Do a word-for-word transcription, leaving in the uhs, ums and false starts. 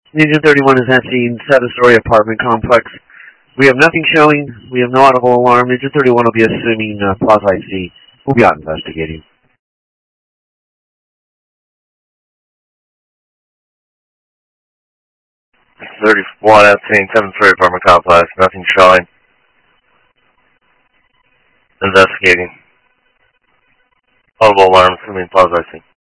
Agent thirty-one is at scene, seven-story apartment complex. We have nothing showing. We have no audible alarm. Agent thirty-one will be assuming uh, Plaza C. We'll be out investigating. thirty-one at scene, seven-story apartment complex. Nothing showing. Investigating. Audible alarm, assuming Plaza C.